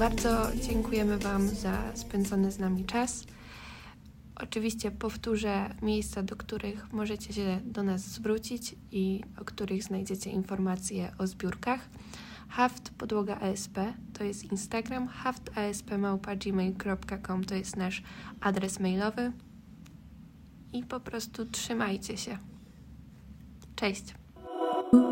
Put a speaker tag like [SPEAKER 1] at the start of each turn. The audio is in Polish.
[SPEAKER 1] Bardzo dziękujemy Wam za spędzony z nami czas. Oczywiście powtórzę miejsca, do których możecie się do nas zwrócić i o których znajdziecie informacje o zbiórkach. haft_ASP to jest Instagram, haftasp@gmail.com to jest nasz adres mailowy i po prostu trzymajcie się. Cześć!